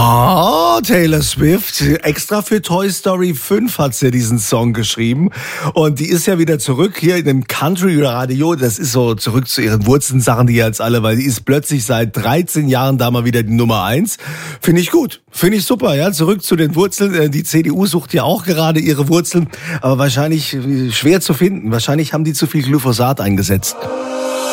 Ja, Taylor Swift, extra für Toy Story 5 hat sie diesen Song geschrieben. Und die ist ja wieder zurück hier in dem Country-Radio. Das ist so zurück zu ihren Wurzeln, sagen die jetzt alle, weil die ist plötzlich seit 13 Jahren da mal wieder die Nummer 1. Finde ich gut, finde ich super, ja. Zurück zu den Wurzeln. Die CDU sucht ja auch gerade ihre Wurzeln, aber wahrscheinlich schwer zu finden. Wahrscheinlich haben die zu viel Glyphosat eingesetzt.